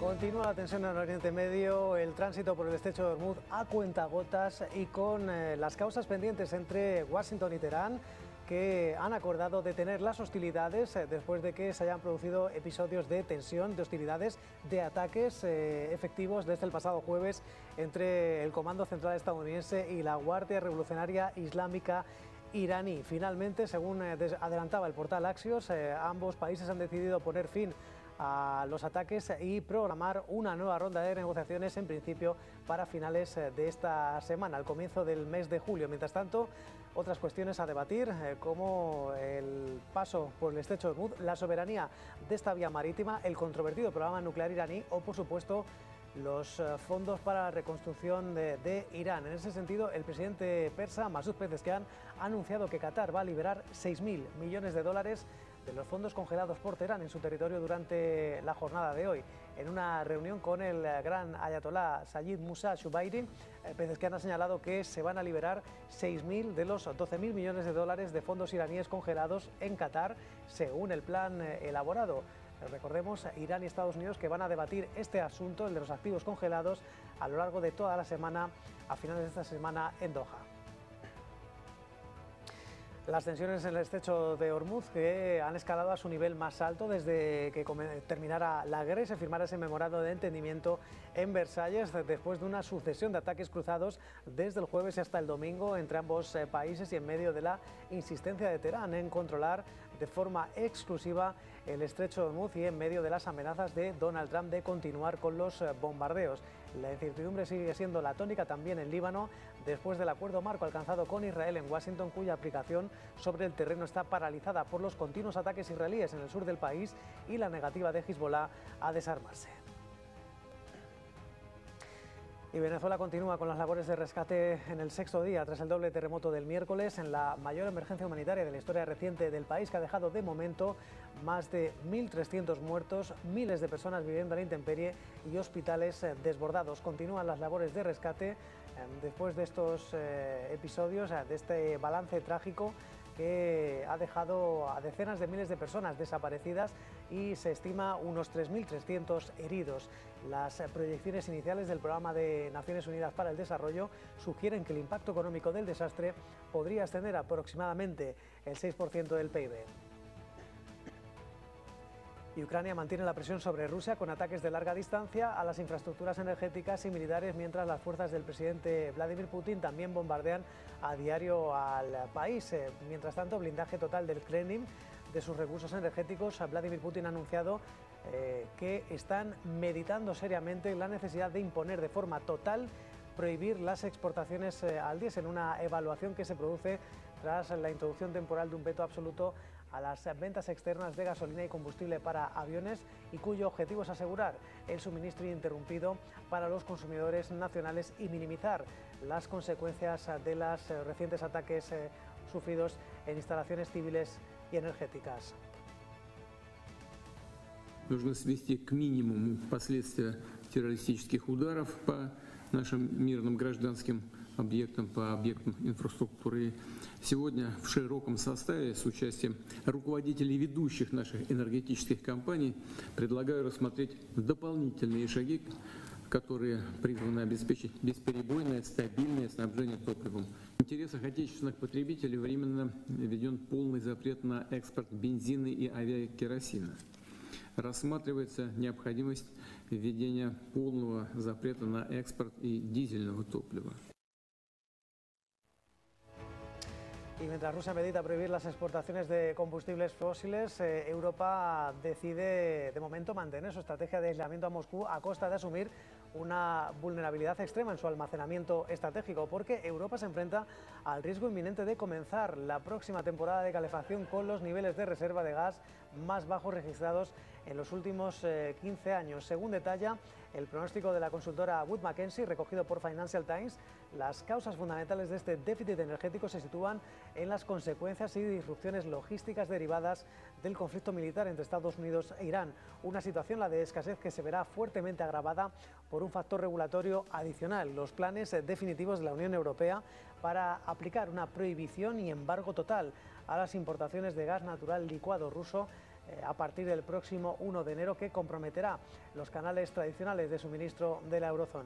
Continúa la tensión en el Oriente Medio, el tránsito por el estrecho de Hormuz a cuentagotas y con las causas pendientes entre Washington y Teherán, que han acordado detener las hostilidades después de que se hayan producido episodios de tensión, de hostilidades, de ataques efectivos desde el pasado jueves entre el Comando Central estadounidense y la Guardia Revolucionaria Islámica iraní. Finalmente, según adelantaba el portal Axios, ambos países han decidido poner fin a los ataques y programar una nueva ronda de negociaciones, en principio para finales de esta semana, al comienzo del mes de julio. Mientras tanto, otras cuestiones a debatir, como el paso por el estrecho de Hormuz, la soberanía de esta vía marítima, el controvertido programa nuclear iraní o, por supuesto, los fondos para la reconstrucción de Irán. En ese sentido, el presidente persa, Masoud Pezeshkian, ha anunciado que Qatar va a liberar 6.000 millones de dólares de los fondos congelados por Teherán en su territorio durante la jornada de hoy. En una reunión con el gran ayatolá Sayyid Musa Shubairi, Pezeshkian ha señalado que se van a liberar 6.000 de los 12.000 millones de dólares de fondos iraníes congelados en Qatar, según el plan elaborado. Recordemos, Irán y Estados Unidos que van a debatir este asunto, el de los activos congelados, a lo largo de toda la semana, a finales de esta semana en Doha. Las tensiones en el estrecho de Hormuz, que han escalado a su nivel más alto desde que terminara la guerra y se firmara ese memorando de entendimiento en Versalles, después de una sucesión de ataques cruzados desde el jueves hasta el domingo entre ambos países y en medio de la insistencia de Teherán en controlar de forma exclusiva el estrecho de Hormuz y en medio de las amenazas de Donald Trump de continuar con los bombardeos. La incertidumbre sigue siendo la tónica también en Líbano, después del acuerdo marco alcanzado con Israel en Washington, cuya aplicación sobre el terreno está paralizada por los continuos ataques israelíes en el sur del país y la negativa de Hezbollah a desarmarse. Y Venezuela continúa con las labores de rescate en el sexto día tras el doble terremoto del miércoles, en la mayor emergencia humanitaria de la historia reciente del país, que ha dejado de momento más de 1.300 muertos, miles de personas viviendo a la intemperie y hospitales desbordados. Continúan las labores de rescate después de estos episodios, de este balance trágico que ha dejado a decenas de miles de personas desaparecidas y se estima unos 3.300 heridos. Las proyecciones iniciales del Programa de Naciones Unidas para el Desarrollo sugieren que el impacto económico del desastre podría ascender a aproximadamente el 6% del PIB. Y Ucrania mantiene la presión sobre Rusia con ataques de larga distancia a las infraestructuras energéticas y militares, mientras las fuerzas del presidente Vladimir Putin también bombardean a diario al país. Mientras tanto, blindaje total del Kremlin de sus recursos energéticos. Vladimir Putin ha anunciado que están meditando seriamente la necesidad de imponer de forma total prohibir las exportaciones al diésel, una evaluación que se produce tras la introducción temporal de un veto absoluto a las ventas externas de gasolina y combustible para aviones y cuyo objetivo es asegurar el suministro ininterrumpido para los consumidores nacionales y minimizar las consecuencias de los recientes ataques sufridos en instalaciones civiles y energéticas. Нужно свести к минимуму последствия террористических ударов по нашим мирным гражданским объектам, по объектам инфраструктуры. Сегодня в широком составе с участием руководителей ведущих наших энергетических компаний предлагаю рассмотреть дополнительные шаги, которые призваны обеспечить бесперебойное, стабильное снабжение топливом. В интересах отечественных потребителей временно введен полный запрет на экспорт бензина и авиакеросина. Рассматривается необходимость введения полного запрета на экспорт и дизельного топлива. Y mientras Rusia medita prohibir las exportaciones de combustibles fósiles, Europa decide de momento mantener su estrategia de aislamiento a Moscú a costa de asumir una vulnerabilidad extrema en su almacenamiento estratégico, porque Europa se enfrenta al riesgo inminente de comenzar la próxima temporada de calefacción con los niveles de reserva de gas más bajos registrados en los últimos 15 años. Según detalla el pronóstico de la consultora Wood Mackenzie, recogido por Financial Times, las causas fundamentales de este déficit energético se sitúan en las consecuencias y disrupciones logísticas derivadas del conflicto militar entre Estados Unidos e Irán. Una situación, la de escasez, que se verá fuertemente agravada por un factor regulatorio adicional: los planes definitivos de la Unión Europea para aplicar una prohibición y embargo total a las importaciones de gas natural licuado ruso, a partir del próximo 1 de enero, que comprometerá los canales tradicionales de suministro de la eurozona.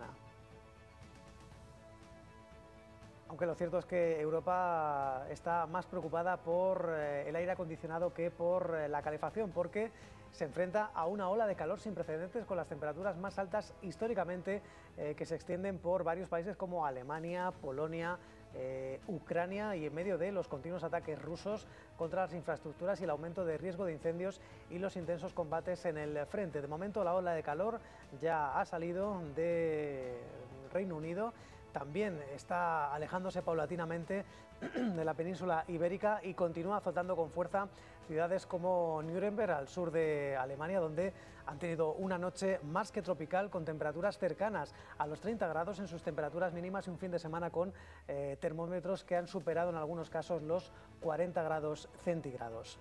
Aunque lo cierto es que Europa está más preocupada por el aire acondicionado que por la calefacción, porque se enfrenta a una ola de calor sin precedentes con las temperaturas más altas históricamente que se extienden por varios países como Alemania, Polonia, Ucrania, y en medio de los continuos ataques rusos contra las infraestructuras y el aumento de riesgo de incendios y los intensos combates en el frente. De momento la ola de calor ya ha salido del Reino Unido. También está alejándose paulatinamente de la península ibérica y continúa azotando con fuerza ciudades como Nuremberg, al sur de Alemania, donde han tenido una noche más que tropical, con temperaturas cercanas a los 30 grados en sus temperaturas mínimas, y un fin de semana con termómetros que han superado en algunos casos los 40 grados centígrados.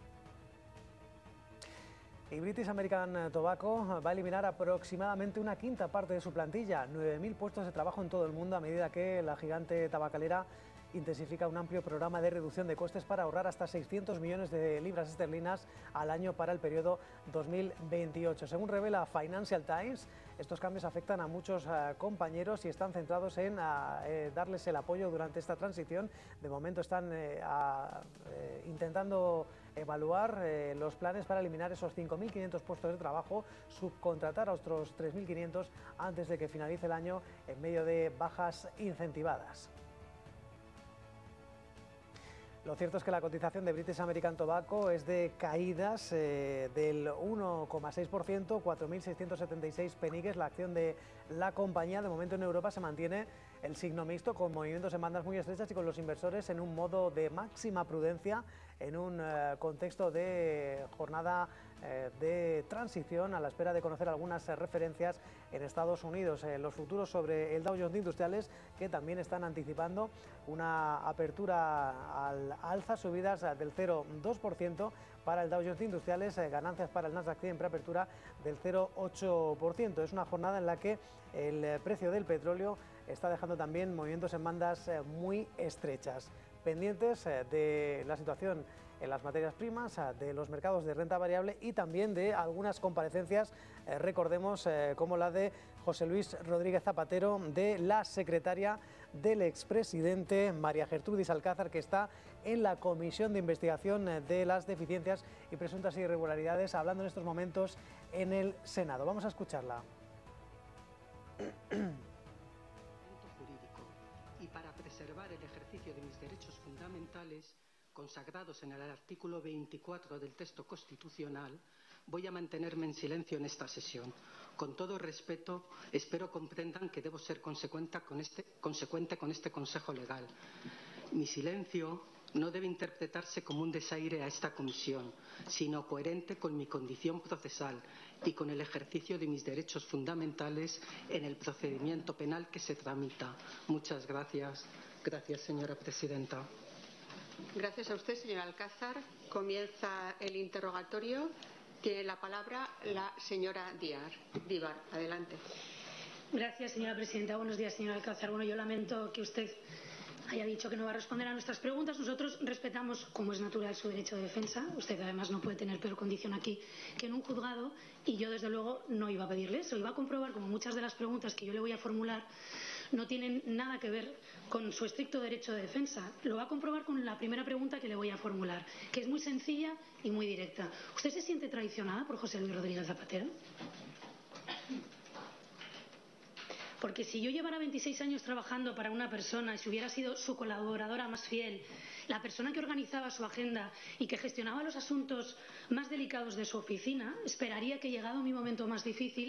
Y British American Tobacco va a eliminar aproximadamente una quinta parte de su plantilla, 9.000 puestos de trabajo en todo el mundo, a medida que la gigante tabacalera intensifica un amplio programa de reducción de costes para ahorrar hasta 600 millones de libras esterlinas al año para el periodo 2028. Según revela Financial Times, estos cambios afectan a muchos compañeros y están centrados en darles el apoyo durante esta transición. De momento están intentando evaluar los planes para eliminar esos 5.500 puestos de trabajo, subcontratar a otros 3.500 antes de que finalice el año, en medio de bajas incentivadas. Lo cierto es que la cotización de British American Tobacco es de caídas del 1,6%, 4.676 peniques. La acción de la compañía de momento en Europa se mantiene el signo mixto, con movimientos en bandas muy estrechas y con los inversores en un modo de máxima prudencia, en un contexto de jornada de transición, a la espera de conocer algunas referencias en Estados Unidos. Los futuros sobre el Dow Jones de Industriales, que también están anticipando una apertura al alza, subidas del 0,2% para el Dow Jones de Industriales, ganancias para el Nasdaq en preapertura del 0,8%. Es una jornada en la que el precio del petróleo está dejando también movimientos en bandas muy estrechas. Pendientes de la situación en las materias primas, de los mercados de renta variable y también de algunas comparecencias, recordemos, como la de José Luis Rodríguez Zapatero, de la secretaria del expresidente María Gertrudis Alcázar, que está en la comisión de investigación de las deficiencias y presuntas irregularidades, hablando en estos momentos en el Senado. Vamos a escucharla. Y para preservar el ejercicio de mis derechos fundamentales, consagrados en el artículo 24 del texto constitucional, voy a mantenerme en silencio en esta sesión. Con todo respeto, espero comprendan que debo ser consecuente con este consejo legal. Mi silencio no debe interpretarse como un desaire a esta comisión, sino coherente con mi condición procesal y con el ejercicio de mis derechos fundamentales en el procedimiento penal que se tramita. Muchas gracias. Gracias, señora presidenta. Gracias a usted, señora Alcázar. Comienza el interrogatorio. Tiene la palabra la señora Díbar. Adelante. Gracias, señora presidenta. Buenos días, señora Alcázar. Bueno, yo lamento que usted haya dicho que no va a responder a nuestras preguntas. Nosotros respetamos, como es natural, su derecho de defensa. Usted, además, no puede tener peor condición aquí que en un juzgado, y yo, desde luego, no iba a pedirle eso. Iba a comprobar, como muchas de las preguntas que yo le voy a formular no tienen nada que ver con su estricto derecho de defensa. Lo va a comprobar con la primera pregunta que le voy a formular, que es muy sencilla y muy directa. ¿Usted se siente traicionada por José Luis Rodríguez Zapatero? Porque si yo llevara 26 años trabajando para una persona y si hubiera sido su colaboradora más fiel, la persona que organizaba su agenda y que gestionaba los asuntos más delicados de su oficina, esperaría que, llegado mi momento más difícil,